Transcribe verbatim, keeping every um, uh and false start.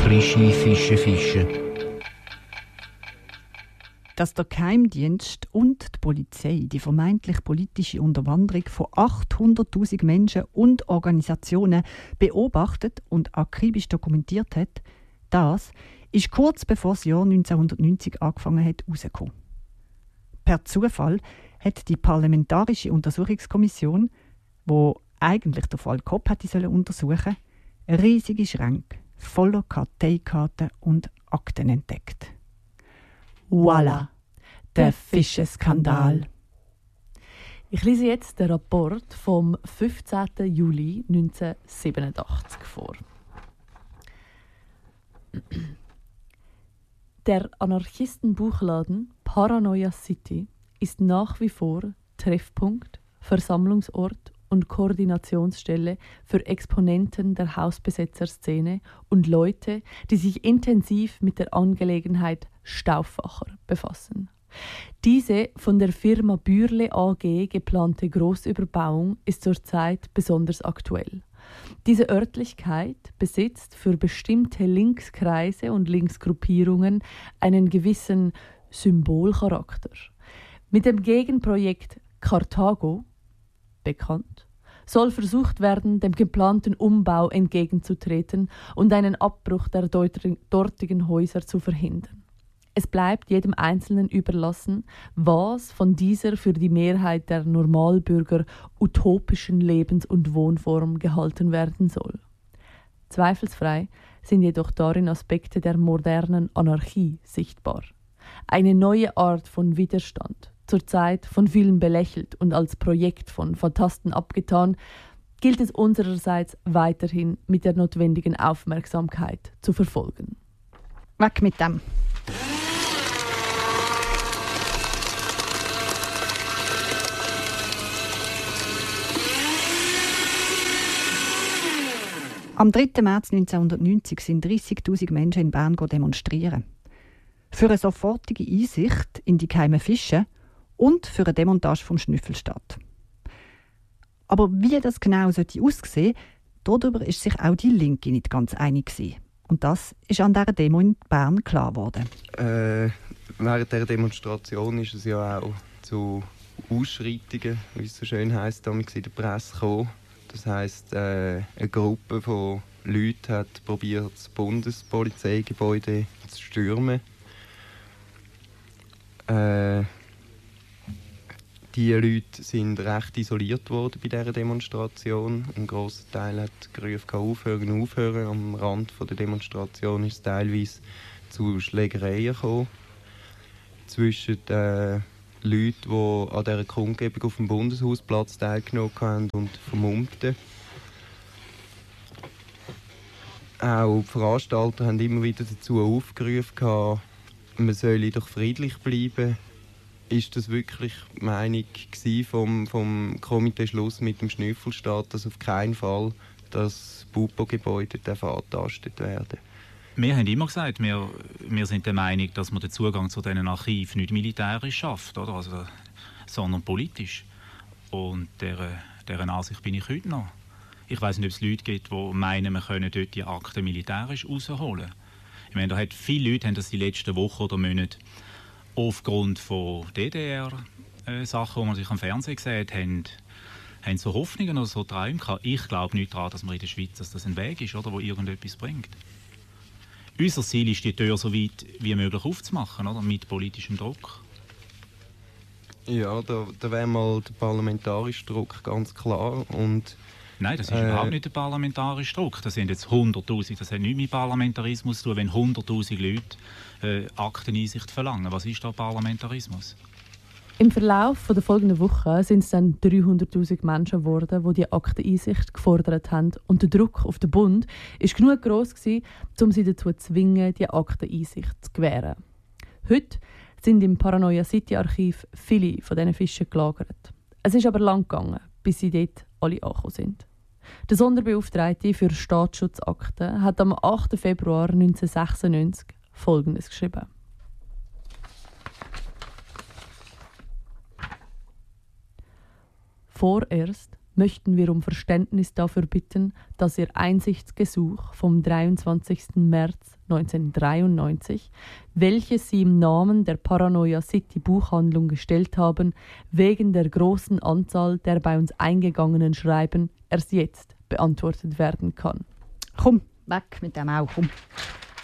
frische Fische fischen. Dass der Geheimdienst und die Polizei die vermeintlich politische Unterwanderung von achthunderttausend Menschen und Organisationen beobachtet und akribisch dokumentiert hat, das ist kurz bevor das Jahr neunzehnhundertneunzig angefangen hat, herausgekommen. Per Zufall hat die Parlamentarische Untersuchungskommission, die eigentlich den Fall Kopp hätte sollen untersuchen, riesige Schränke voller Karteikarten und Akten entdeckt. Voilà, der Fischeskandal. Ich lese jetzt den Rapport vom fünfzehnten Juli neunzehnhundertsiebenundachtzig vor. Der Anarchistenbuchladen Paranoia City ist nach wie vor Treffpunkt, Versammlungsort und Koordinationsstelle für Exponenten der Hausbesetzerszene und Leute, die sich intensiv mit der Angelegenheit Stauffacher befassen. Diese von der Firma Bürle A G geplante Großüberbauung ist zurzeit besonders aktuell. Diese Örtlichkeit besitzt für bestimmte Linkskreise und Linksgruppierungen einen gewissen Symbolcharakter. Mit dem Gegenprojekt Karthago, bekannt, soll versucht werden, dem geplanten Umbau entgegenzutreten und einen Abbruch der dortigen Häuser zu verhindern. Es bleibt jedem Einzelnen überlassen, was von dieser für die Mehrheit der Normalbürger utopischen Lebens- und Wohnform gehalten werden soll. Zweifelsfrei sind jedoch darin Aspekte der modernen Anarchie sichtbar. Eine neue Art von Widerstand, zurzeit von vielen belächelt und als Projekt von Phantasten abgetan, gilt es unsererseits weiterhin mit der notwendigen Aufmerksamkeit zu verfolgen. Weg mit dem! Am dritten März neunzehnhundertneunzig sind dreissigtausend Menschen in Bern demonstrieren. Für eine sofortige Einsicht in die geheimen Fische und für eine Demontage vom Schnüffelstaat. Aber wie das genau aussehen sollte, darüber ist sich auch die Linke nicht ganz einig gewesen. Und das ist an dieser Demo in Bern klar geworden. Äh, während dieser Demonstration ist es ja auch zu Ausschreitungen, wie es so schön heisst, in der Presse gekommen. Das heisst, äh, eine Gruppe von Leuten hat probiert, das Bundespolizeigebäude zu stürmen. Äh, die Leute sind recht isoliert worden bei dieser Demonstration. Ein grosser Teil hat gerufen, aufhören, aufhören. Am Rand der Demonstration ist es teilweise zu Schlägereien gekommen zwischen den Leuten, die an dieser Kundgebung auf dem Bundeshausplatz teilgenommen haben, und Vermummten. Auch die Veranstalter haben immer wieder dazu aufgerufen, man solle doch friedlich bleiben. Ist das wirklich die Meinung vom, vom Komitee Schluss mit dem Schnüffelstaat, dass auf keinen Fall das Bupo-Gebäude angetastet werden? Wir haben immer gesagt, wir, wir sind der Meinung, dass man den Zugang zu diesen Archiven nicht militärisch schafft, oder? Also, sondern politisch. Und dieser, dieser Ansicht bin ich heute noch. Ich weiss nicht, ob es Leute gibt, die meinen, wir können dort die Akten militärisch rausholen. Ich meine, da hat viele Leute haben das die letzten Wochen oder Monate aufgrund von D D R-Sachen, die man sich am Fernsehen gesehen hat, haben, haben so Hoffnungen oder so Träume gehabt. Ich glaube nicht daran, dass man in der Schweiz dass das ein Weg ist, oder, wo irgendetwas bringt. Unser Ziel ist, die Tür so weit wie möglich aufzumachen, oder? Mit politischem Druck. Ja, da, da wäre mal der parlamentarische Druck ganz klar. Und, Nein, das ist äh, überhaupt nicht der parlamentarische Druck. Das sind jetzt hunderttausend. Das hat nichts mit Parlamentarismus zu tun, wenn hunderttausend Leute äh, Akteneinsicht verlangen. Was ist da Parlamentarismus? Im Verlauf der folgenden Woche sind es dann dreihunderttausend Menschen geworden, die die Akteneinsicht gefordert haben. Und der Druck auf den Bund war genug gross, um sie dazu zu zwingen, die Akteneinsicht zu gewähren. Heute sind im Paranoia City Archiv viele von diesen Fischen gelagert. Es ist aber lang gegangen, bis sie dort alle angekommen sind. Der Sonderbeauftragte für Staatsschutzakten hat am achten Februar neunzehnhundertsechsundneunzig Folgendes geschrieben. Vorerst möchten wir um Verständnis dafür bitten, dass Ihr Einsichtsgesuch vom dreiundzwanzigsten März neunzehnhundertdreiundneunzig, welches Sie im Namen der Paranoia City Buchhandlung gestellt haben, wegen der großen Anzahl der bei uns eingegangenen Schreiben erst jetzt beantwortet werden kann. Komm, weg mit dem auch, komm.